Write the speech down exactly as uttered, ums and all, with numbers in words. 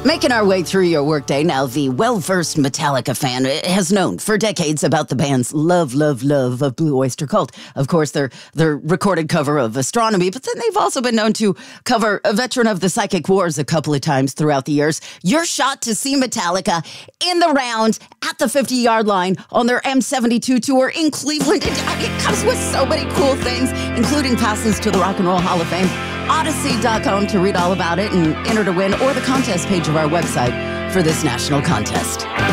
Making our way through your workday, now the well-versed Metallica fan has known for decades about the band's love, love, love of Blue Oyster Cult. Of course, their their recorded cover of Astronomy, but then they've also been known to cover a veteran of the Psychic Wars a couple of times throughout the years. Your shot to see Metallica in the round at the fifty-yard line on their M seventy-two tour in Cleveland. It, it comes with so many cool things, including passes to the Rock and Roll Hall of Fame. Odyssey dot com to read all about it and enter to win, or the contest page of our website for this national contest.